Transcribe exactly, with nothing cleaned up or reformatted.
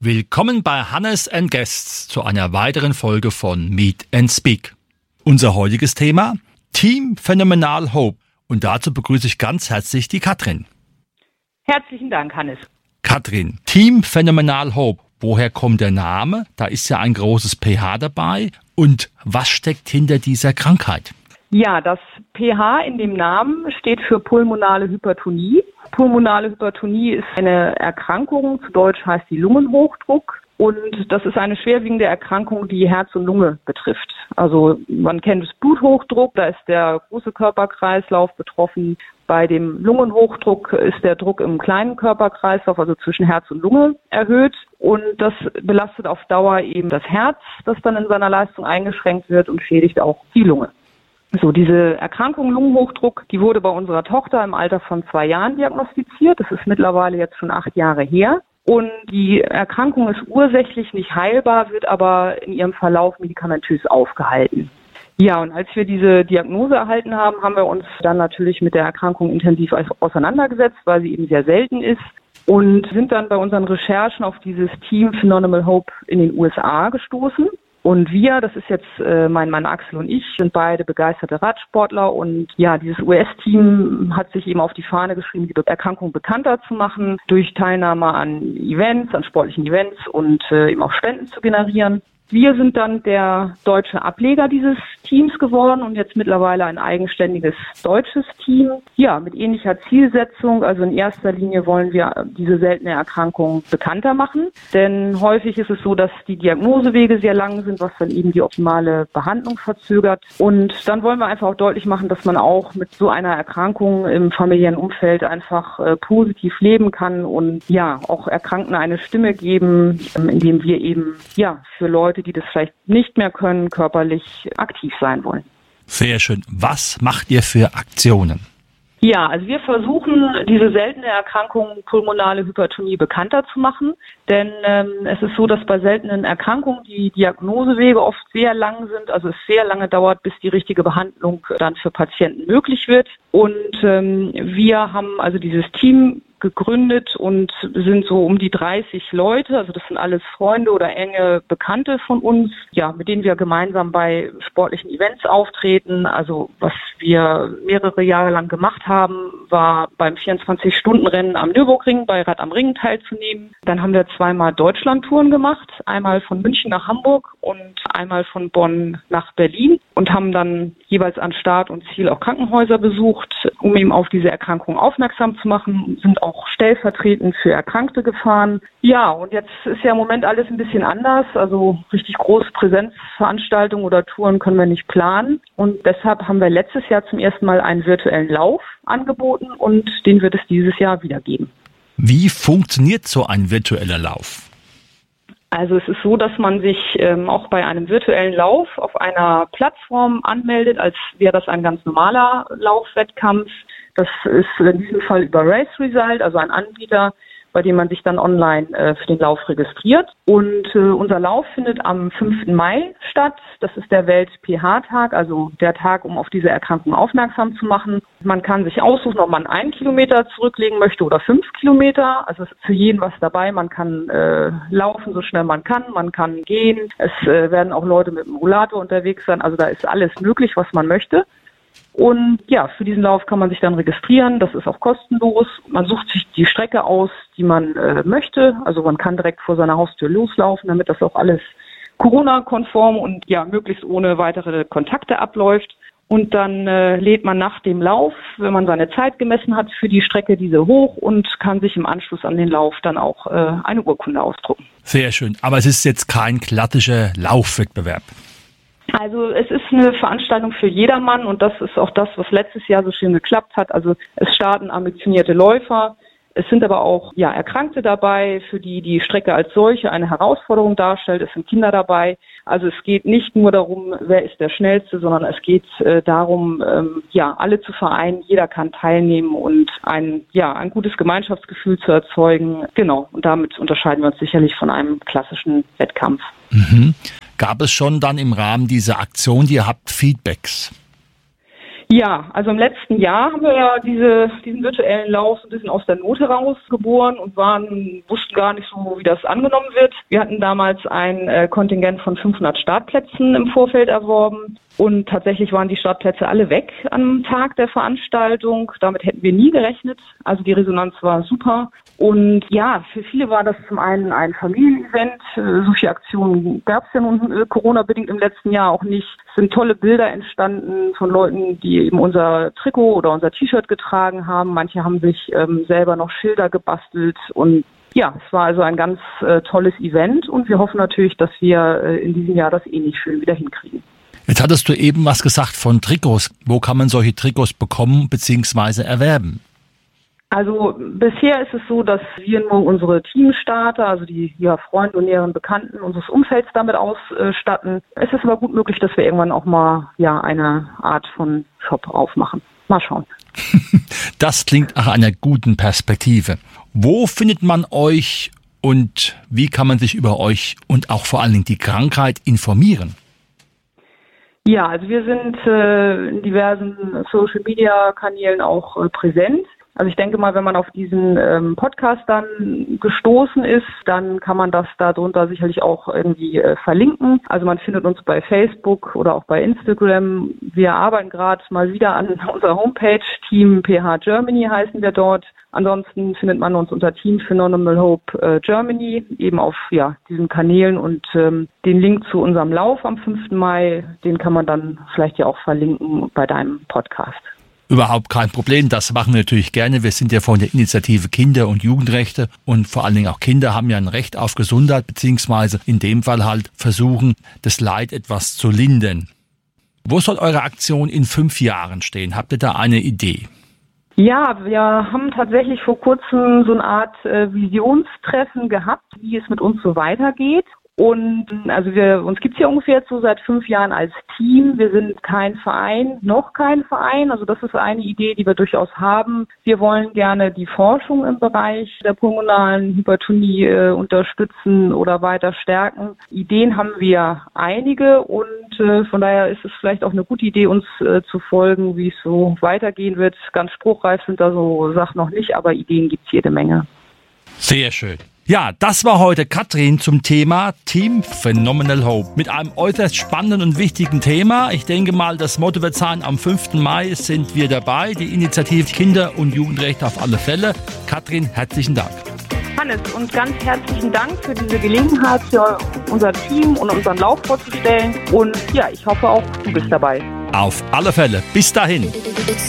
Willkommen bei Hannes and Guests zu einer weiteren Folge von Meet and Speak. Unser heutiges Thema: Team Phenomenal Hope. Und dazu begrüße ich ganz herzlich die Katrin. Herzlichen Dank, Hannes. Katrin, Team Phenomenal Hope. Woher kommt der Name? Da ist ja ein großes P H dabei. Und was steckt hinter dieser Krankheit? Ja, das P H in dem Namen steht für pulmonale Hypertonie. Pulmonale Hypertonie ist eine Erkrankung, zu Deutsch heißt die Lungenhochdruck. Und das ist eine schwerwiegende Erkrankung, die Herz und Lunge betrifft. Also man kennt das Bluthochdruck, da ist der große Körperkreislauf betroffen. Bei dem Lungenhochdruck ist der Druck im kleinen Körperkreislauf, also zwischen Herz und Lunge, erhöht. Und das belastet auf Dauer eben das Herz, das dann in seiner Leistung eingeschränkt wird und schädigt auch die Lunge. So, diese Erkrankung Lungenhochdruck, die wurde bei unserer Tochter im Alter von zwei Jahren diagnostiziert. Das ist mittlerweile jetzt schon acht Jahre her. Und die Erkrankung ist ursächlich nicht heilbar, wird aber in ihrem Verlauf medikamentös aufgehalten. Ja, und als wir diese Diagnose erhalten haben, haben wir uns dann natürlich mit der Erkrankung intensiv auseinandergesetzt, weil sie eben sehr selten ist. Und sind dann bei unseren Recherchen auf dieses Team Phenomenal Hope in den U S A gestoßen. Und wir, das ist jetzt äh, mein Mann Axel und ich, sind beide begeisterte Radsportler. Und ja, dieses U S-Team hat sich eben auf die Fahne geschrieben, die Erkrankung bekannter zu machen, durch Teilnahme an Events, an sportlichen Events und äh, eben auch Spenden zu generieren. Wir sind dann der deutsche Ableger dieses Teams geworden und jetzt mittlerweile ein eigenständiges deutsches Team. Ja, mit ähnlicher Zielsetzung. Also in erster Linie wollen wir diese seltene Erkrankung bekannter machen. Denn häufig ist es so, dass die Diagnosewege sehr lang sind, was dann eben die optimale Behandlung verzögert. Und dann wollen wir einfach auch deutlich machen, dass man auch mit so einer Erkrankung im familiären Umfeld einfach äh, positiv leben kann und ja, auch Erkrankten eine Stimme geben, ähm, indem wir eben ja für Leute, die das vielleicht nicht mehr können, körperlich aktiv sein wollen. Sehr schön. Was macht ihr für Aktionen? Ja, also wir versuchen, diese seltene Erkrankung pulmonale Hypertonie bekannter zu machen, denn ähm, es ist so, dass bei seltenen Erkrankungen die Diagnosewege oft sehr lang sind, also es sehr lange dauert, bis die richtige Behandlung dann für Patienten möglich wird. Und ähm, wir haben also dieses Team gegründet und sind so um die dreißig Leute, also das sind alles Freunde oder enge Bekannte von uns, ja, mit denen wir gemeinsam bei sportlichen Events auftreten. Also was wir mehrere Jahre lang gemacht haben, war beim vierundzwanzig-Stunden-Rennen am Nürburgring bei Rad am Ring teilzunehmen. Dann haben wir zweimal Deutschlandtouren gemacht, einmal von München nach Hamburg und einmal von Bonn nach Berlin und haben dann jeweils an Start und Ziel auch Krankenhäuser besucht, um eben auf diese Erkrankung aufmerksam zu machen, sind auch stellvertretend für Erkrankte gefahren. Ja, und jetzt ist ja im Moment alles ein bisschen anders. Also richtig große Präsenzveranstaltungen oder Touren können wir nicht planen. Und deshalb haben wir letztes Jahr zum ersten Mal einen virtuellen Lauf angeboten und den wird es dieses Jahr wieder geben. Wie funktioniert so ein virtueller Lauf? Also es ist so, dass man sich ähm, auch bei einem virtuellen Lauf auf einer Plattform anmeldet, als wäre das ein ganz normaler Laufwettkampf. Das ist in diesem Fall über Race Result, also ein Anbieter, bei dem man sich dann online äh, für den Lauf registriert. Und äh, unser Lauf findet am fünften Mai statt. Das ist der Welt-P H-Tag, also der Tag, um auf diese Erkrankung aufmerksam zu machen. Man kann sich aussuchen, ob man einen Kilometer zurücklegen möchte oder fünf Kilometer. Also es ist für jeden was dabei. Man kann äh, laufen, so schnell man kann. Man kann gehen. Es äh, werden auch Leute mit dem Rollator unterwegs sein. Also da ist alles möglich, was man möchte. Und ja, für diesen Lauf kann man sich dann registrieren. Das ist auch kostenlos. Man sucht sich die Strecke aus, die man äh, möchte. Also man kann direkt vor seiner Haustür loslaufen, damit das auch alles Corona-konform und ja möglichst ohne weitere Kontakte abläuft. Und dann äh, lädt man nach dem Lauf, wenn man seine Zeit gemessen hat, für die Strecke diese hoch und kann sich im Anschluss an den Lauf dann auch äh, eine Urkunde ausdrucken. Sehr schön. Aber es ist jetzt kein klassischer Laufwettbewerb. Also es ist eine Veranstaltung für jedermann und das ist auch das, was letztes Jahr so schön geklappt hat. Also es starten ambitionierte Läufer, es sind aber auch ja Erkrankte dabei, für die die Strecke als solche eine Herausforderung darstellt. Es sind Kinder dabei. Also es geht nicht nur darum, wer ist der Schnellste, sondern es geht äh, darum, ähm, ja alle zu vereinen. Jeder kann teilnehmen und ein ja ein gutes Gemeinschaftsgefühl zu erzeugen. Genau. Und damit unterscheiden wir uns sicherlich von einem klassischen Wettkampf. Mhm. Gab es schon dann im Rahmen dieser Aktion, die ihr habt, Feedbacks? Ja, also im letzten Jahr haben wir ja diese, diesen virtuellen Lauf so ein bisschen aus der Not heraus geboren und waren, wussten gar nicht so, wie das angenommen wird. Wir hatten damals ein äh, Kontingent von fünfhundert Startplätzen im Vorfeld erworben und tatsächlich waren die Startplätze alle weg am Tag der Veranstaltung. Damit hätten wir nie gerechnet. Also die Resonanz war super. Und ja, für viele war das zum einen ein Familienevent. Solche Aktionen gab es ja nun äh, Corona-bedingt im letzten Jahr auch nicht. Es sind tolle Bilder entstanden von Leuten, die eben unser Trikot oder unser T-Shirt getragen haben. Manche haben sich ähm, selber noch Schilder gebastelt. Und ja, es war also ein ganz äh, tolles Event. Und wir hoffen natürlich, dass wir äh, in diesem Jahr das ähnlich schön wieder hinkriegen. Jetzt hattest du eben was gesagt von Trikots. Wo kann man solche Trikots bekommen bzw. erwerben? Also bisher ist es so, dass wir nur unsere Teamstarter, also die ja, Freunde und näheren Bekannten unseres Umfelds damit ausstatten. Es ist aber gut möglich, dass wir irgendwann auch mal ja eine Art von Shop aufmachen. Mal schauen. Das klingt nach einer guten Perspektive. Wo findet man euch und wie kann man sich über euch und auch vor allen Dingen die Krankheit informieren? Ja, also wir sind äh, in diversen Social-Media-Kanälen auch äh, präsent. Also ich denke mal, wenn man auf diesen ähm, Podcast dann gestoßen ist, dann kann man das darunter sicherlich auch irgendwie äh, verlinken. Also man findet uns bei Facebook oder auch bei Instagram. Wir arbeiten gerade mal wieder an unserer Homepage. Team P H Germany heißen wir dort. Ansonsten findet man uns unter Team Phenomenal Hope äh, Germany, eben auf ja diesen Kanälen und ähm, den Link zu unserem Lauf am fünften Mai, den kann man dann vielleicht ja auch verlinken bei deinem Podcast. Überhaupt kein Problem, das machen wir natürlich gerne. Wir sind ja von der Initiative Kinder- und Jugendrechte und vor allen Dingen auch Kinder haben ja ein Recht auf Gesundheit, beziehungsweise in dem Fall halt versuchen, das Leid etwas zu lindern. Wo soll eure Aktion in fünf Jahren stehen? Habt ihr da eine Idee? Ja, wir haben tatsächlich vor kurzem so eine Art äh, Visionstreffen gehabt, wie es mit uns so weitergeht. Und also wir uns gibt's hier ungefähr jetzt so seit fünf Jahren als Team. Wir sind kein Verein, noch kein Verein. Also das ist eine Idee, die wir durchaus haben. Wir wollen gerne die Forschung im Bereich der pulmonalen Hypertonie äh, unterstützen oder weiter stärken. Ideen haben wir einige und äh, von daher ist es vielleicht auch eine gute Idee, uns äh, zu folgen, wie es so weitergehen wird. Ganz spruchreif sind da so Sachen noch nicht, aber Ideen gibt's jede Menge. Sehr schön. Ja, das war heute Katrin zum Thema Team Phenomenal Hope mit einem äußerst spannenden und wichtigen Thema. Ich denke mal, das Motto wird sein, am fünften Mai sind wir dabei, die Initiative Kinder- und Jugendrechte auf alle Fälle. Katrin, herzlichen Dank. Hannes, und ganz herzlichen Dank für diese Gelegenheit, für unser Team und unseren Lauf vorzustellen. Und ja, ich hoffe auch, du bist dabei. Auf alle Fälle. Bis dahin.